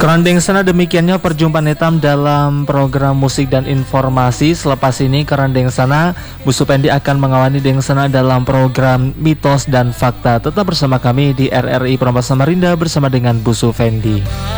Kerandeng sana demikiannya perjumpaan hitam dalam program musik dan informasi. Selepas ini Kerandeng sana Busu Pendi akan mengawani Deng sana dalam program mitos dan fakta. Tetap bersama kami di RRI Perampas Samarinda bersama dengan Busu Fendi.